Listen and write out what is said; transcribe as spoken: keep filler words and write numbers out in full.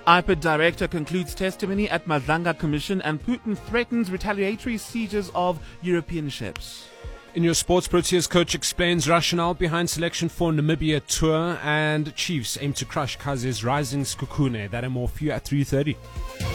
I P E D director concludes testimony at Madlanga Commission, and Putin threatens retaliatory seizures of European ships. In your sports, Proteas coach explains rationale behind selection for Namibia tour, and Chiefs aim to crush Kaz's rising Skukune. That and more for you at three thirty.